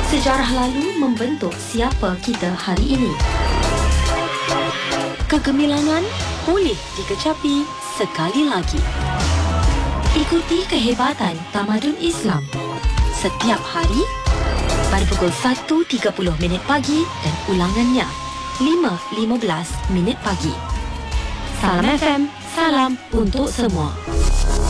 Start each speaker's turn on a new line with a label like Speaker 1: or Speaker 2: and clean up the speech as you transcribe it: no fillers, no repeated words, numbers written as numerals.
Speaker 1: Sejarah lalu membentuk siapa kita hari ini. Kegemilangan boleh dikecapi sekali lagi. Ikuti kehebatan tamadun Islam setiap hari pada pukul 1.30 pagi dan ulangannya 5.15 pagi. Salam FM, salam untuk semua.